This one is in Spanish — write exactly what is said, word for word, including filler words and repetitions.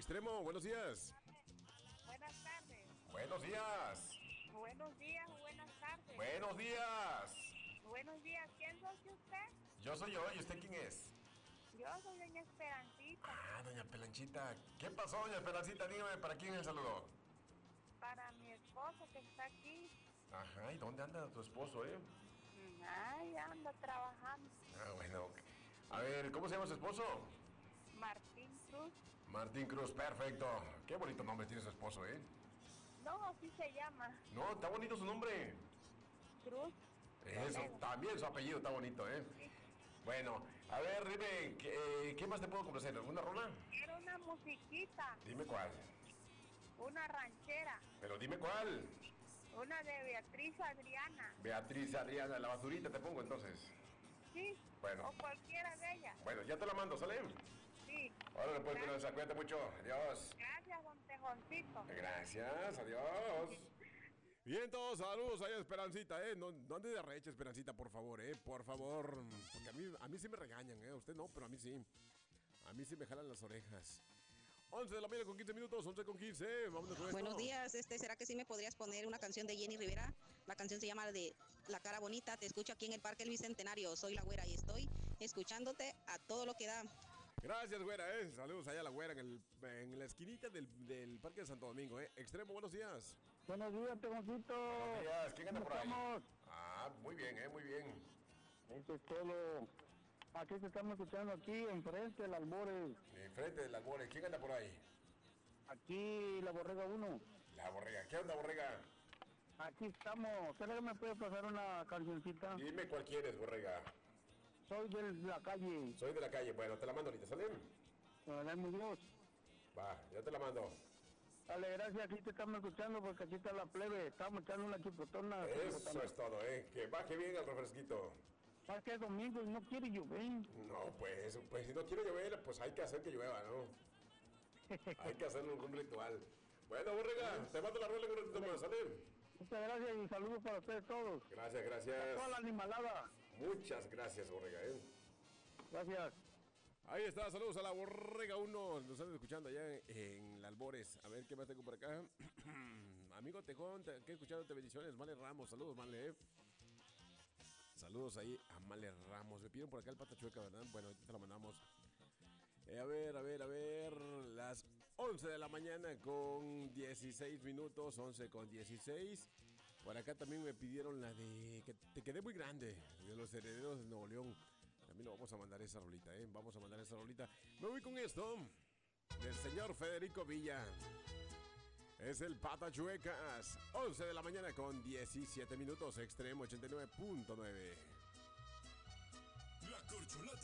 Extremo, buenos días. Buenas tardes. Buenos días. Buenos días, buenas tardes. Buenos días. Buenos días. ¿Quién soy usted? Yo soy yo, ¿y usted quién es? Yo soy doña Esperancita. Ah, doña Pelanchita. ¿Qué pasó, doña Esperancita? Dígame, ¿para quién es el saludo? Para mi esposo que está aquí. Ajá, ¿y dónde anda tu esposo, eh? Ay, anda trabajando. Ah, bueno. A ver, ¿cómo se llama su esposo? Martín Cruz. Martín Cruz, perfecto. Qué bonito nombre tiene su esposo, ¿eh? No, así se llama. No, está bonito su nombre. Cruz. Eso, Toledo. también su apellido está bonito, ¿eh? Sí. Bueno, a ver, dime, ¿qué, ¿qué más te puedo complacer? ¿Alguna rola? Era una musiquita, Dime cuál. una ranchera, Pero dime cuál. una de Beatriz Adriana. Beatriz Adriana, la basurita te pongo entonces. Sí. Bueno. O cualquiera de ellas. Bueno, ya te la mando, ¿sale? Sí. Ahora le puedes Gracias. poner, cuídate mucho. Adiós. Gracias, don Tejoncito. Gracias, adiós. Bien, todos saludos ahí a Esperancita, ¿eh? No, no ande de recha, Esperancita, por favor, ¿eh? Por favor. Porque a mí, a mí sí me regañan, ¿eh? A usted no, pero a mí sí. A mí sí me jalan las orejas. once de la mañana con quince minutos, once con quince. Vámonos con esto. Buenos días, este, ¿será que sí me podrías poner una canción de Jenny Rivera? La canción se llama de La Cara Bonita. Te escucho aquí en el Parque El Bicentenario. Soy la güera y estoy escuchándote a todo lo que da. Gracias, güera, ¿eh? Saludos allá a la güera en, el, en la esquinita del, del Parque de Santo Domingo, ¿eh? Extremo, buenos días. Buenos días, Tejoncito. Buenos días, ¿quién anda por ahí? Estamos. Ah, muy bien, ¿eh? Muy bien. Eso es todo. Aquí te estamos escuchando aquí enfrente del Albores. Enfrente del Albores, ¿quién anda por ahí? Aquí la Borrega uno. La Borrega. ¿Qué onda, Borrega? Aquí estamos. ¿Será que me puede pasar una cancioncita? Dime cuál quieres, Borrega. Soy de la calle. Soy de la calle. Bueno, te la mando ahorita, ¿sale? Dale, mi Dios. Va, ya te la mando. Dale, gracias. Aquí te estamos escuchando porque aquí está la plebe. Estamos echando una chipotona. Eso es todo, ¿eh? Que baje bien el refresquito. ¿Sabes qué es domingo y no quiere llover? No, pues, pues si no quiere llover, pues hay que hacer que llueva, ¿no? Hay que hacer un ritual. Bueno, Borrega, te mando la rola en un ratito más, ¿sale? Muchas gracias y saludos para ustedes todos. Gracias, gracias. Toda la animalada. Muchas gracias, Borrega, ¿eh? Gracias. Ahí está, saludos a la Borrega uno. Nos están escuchando allá en, en Albores. A ver qué más tengo por acá. Amigo Tejón, te, que escuchándote, bendiciones. Male Ramos, saludos, Male. ¿eh? Saludos ahí a Male Ramos. Me pidieron por acá el pata chueca, ¿verdad? Bueno, ahorita te la mandamos. Eh, a ver, a ver, a ver. Las once de la mañana con dieciséis minutos. once con dieciséis. Por acá también me pidieron la de que te quedé muy grande. De los herederos de Nuevo León. También lo vamos a mandar esa rolita, ¿eh? Vamos a mandar esa rolita. Me voy con esto. Del señor Federico Villa. Es el Pata Chuecas. once de la mañana con diecisiete minutos. Extremo ochenta y nueve punto nueve. La corcholata.